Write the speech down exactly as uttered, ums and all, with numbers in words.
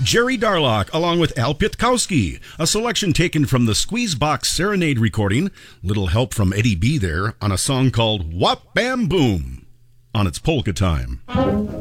Jerry Darlock, along with Al Pitkowski, a selection taken from the Squeezebox Serenade recording, little help from Eddie B there, on a song called Whop Bam Boom, on its Polka Time.